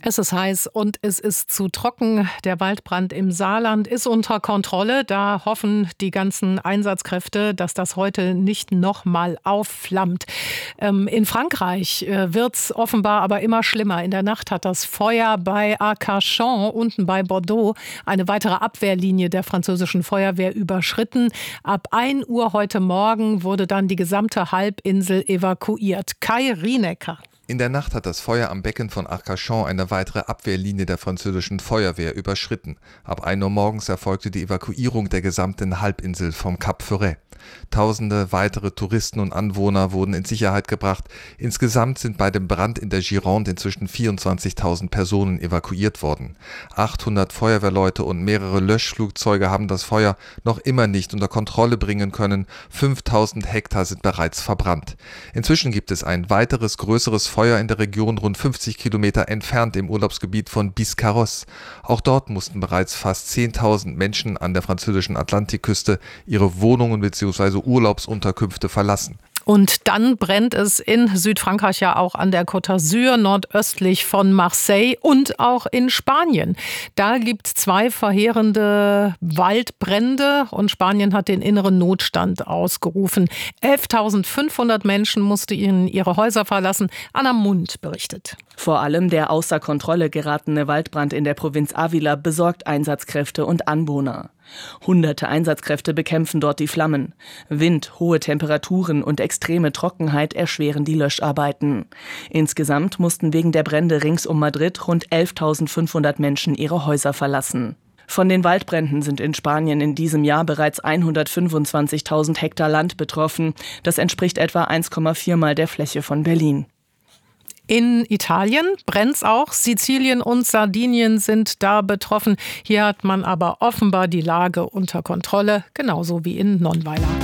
Es ist heiß und es ist zu trocken. Der Waldbrand im Saarland ist unter Kontrolle. Da hoffen die ganzen Einsatzkräfte, dass das heute nicht noch mal aufflammt. In Frankreich wird's offenbar aber immer schlimmer. In der Nacht hat das Feuer bei Arcachon, unten bei Bordeaux, eine weitere Abwehrlinie der französischen Feuerwehr überschritten. Ab 1 Uhr heute Morgen wurde dann die gesamte Halbinsel evakuiert. Kai Rienecker. In der Nacht hat das Feuer am Becken von Arcachon eine weitere Abwehrlinie der französischen Feuerwehr überschritten. Ab 1 Uhr morgens erfolgte die Evakuierung der gesamten Halbinsel vom Cap Ferret. Tausende weitere Touristen und Anwohner wurden in Sicherheit gebracht. Insgesamt sind bei dem Brand in der Gironde inzwischen 24.000 Personen evakuiert worden. 800 Feuerwehrleute und mehrere Löschflugzeuge haben das Feuer noch immer nicht unter Kontrolle bringen können. 5.000 Hektar sind bereits verbrannt. Inzwischen gibt es ein weiteres größeres Feuer in der Region rund 50 Kilometer entfernt im Urlaubsgebiet von Biscarrosse. Auch dort mussten bereits fast 10.000 Menschen an der französischen Atlantikküste ihre Wohnungen bzw. Urlaubsunterkünfte verlassen. Und dann brennt es in Südfrankreich ja auch an der Côte d'Azur, nordöstlich von Marseille und auch in Spanien. Da gibt es 2 verheerende Waldbrände und Spanien hat den inneren Notstand ausgerufen. 11.500 Menschen mussten ihre Häuser verlassen. Anna Mund berichtet. Vor allem der außer Kontrolle geratene Waldbrand in der Provinz Ávila besorgt Einsatzkräfte und Anwohner. Hunderte Einsatzkräfte bekämpfen dort die Flammen. Wind, hohe Temperaturen und extreme Trockenheit erschweren die Löscharbeiten. Insgesamt mussten wegen der Brände rings um Madrid rund 11.500 Menschen ihre Häuser verlassen. Von den Waldbränden sind in Spanien in diesem Jahr bereits 125.000 Hektar Land betroffen. Das entspricht etwa 1,4 Mal der Fläche von Berlin. In Italien brennt's auch. Sizilien und Sardinien sind da betroffen. Hier hat man aber offenbar die Lage unter Kontrolle, genauso wie in Nonnweiler.